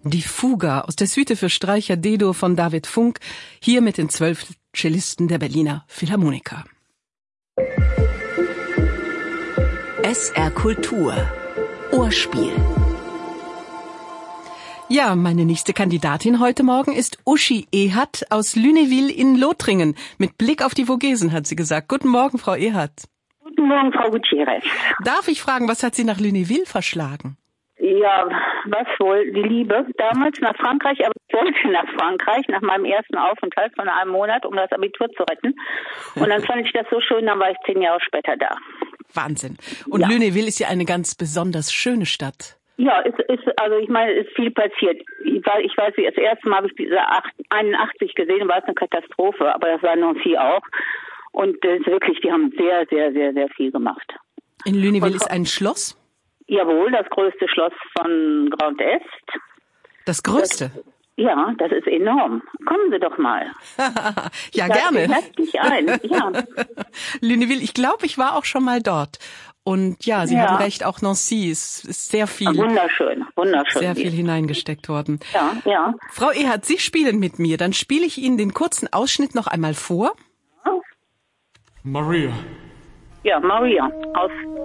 Die Fuga aus der Suite für Streicher D-Dur von David Funk, hier mit den 12 Cellisten der Berliner Philharmoniker. SR Kultur Ohrspiel. Ja, meine nächste Kandidatin heute Morgen ist Uschi Ehard aus Lunéville in Lothringen. Mit Blick auf die Vogesen, hat sie gesagt. Guten Morgen, Frau Ehard. Guten Morgen, Frau Gutierrez. Darf ich fragen, was hat Sie nach Lunéville verschlagen? Ja, was wohl? Die Liebe. Damals nach Frankreich, aber ich wollte nach Frankreich, nach meinem ersten Aufenthalt von einem Monat, um das Abitur zu retten. Und dann fand ich das so schön, dann war ich 10 Jahre später da. Wahnsinn. Und ja. Lunéville ist ja eine ganz besonders schöne Stadt. Ja, also ich meine, es ist viel passiert. Ich weiß, das erste Mal habe ich diese 81 gesehen, war es eine Katastrophe, aber das war Nancy auch. Und wirklich, die haben sehr, sehr, sehr, sehr viel gemacht. In Lunéville ist ein Schloss? Jawohl, das größte Schloss von Grand Est. Das größte? Das ist enorm. Kommen Sie doch mal. Ja, gerne. Herzlich ein. Ja. Lunéville, ich glaube, ich war auch schon mal dort. Und ja, Sie haben recht, auch Nancy ist sehr viel. Wunderschön, wunderschön. Sehr viel hineingesteckt worden. Ja. Frau Ehard, Sie spielen mit mir. Dann spiele ich Ihnen den kurzen Ausschnitt noch einmal vor. Maria. Ja, Maria aus